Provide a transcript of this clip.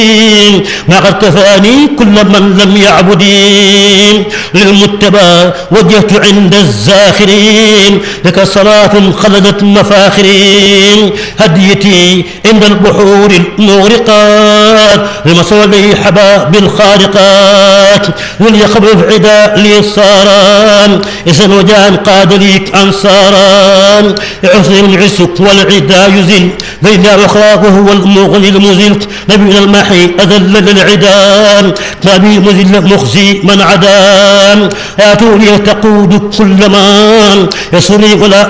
ما قد كفاني كل من لم يعبدين للمتبى وجهت عند الزاخرين لك صلاة خلدت مفاخرين هديتي عند البحور المغرقات لمصولي حباب الخارقات وليقبل عدا لي صاران إذا وجان قاد ليك أنصاران يعصي العسك والعدا يزل بين أخلاقه هو المغني المزل نبي المحي أذل للعدان نبي مذل مخزي من عدان آتوني تقود كل من يسري ولا